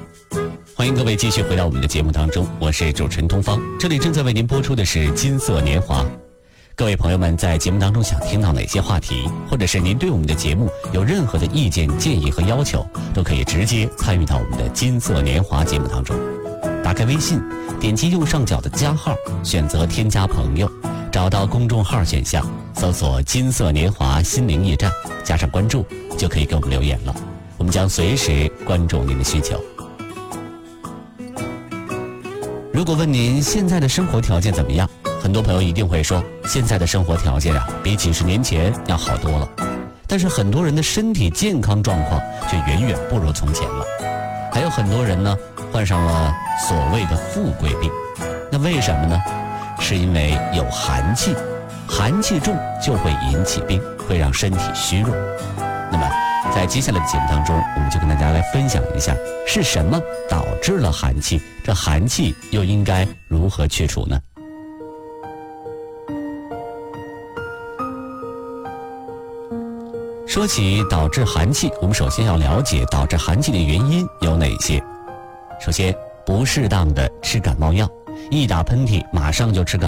欢迎各位继续回到我们的节目当中，我是主持人东方，这里正在为您播出的是金色年华。各位朋友们在节目当中想听到哪些话题，或者是您对我们的节目有任何的意见建议和要求，都可以直接参与到我们的金色年华节目当中。打开微信，点击右上角的加号，选择添加朋友，找到公众号选项，搜索金色年华心灵驿站，加上关注，就可以给我们留言了，我们将随时关注您的需求。如果问您现在的生活条件怎么样，很多朋友一定会说，现在的生活条件比几十年前要好多了。但是很多人的身体健康状况却远远不如从前了。还有很多人呢，患上了所谓的富贵病。那为什么呢？是因为有寒气，寒气重就会引起病，会让身体虚弱。那么在接下来的节目当中，我们就跟大家来分享一下，是什么导致了寒气，这寒气又应该如何去除呢？说起导致寒气，我们首先要了解导致寒气的原因有哪些。首先，不适当的吃感冒药，一打喷嚏马上就吃感冒药。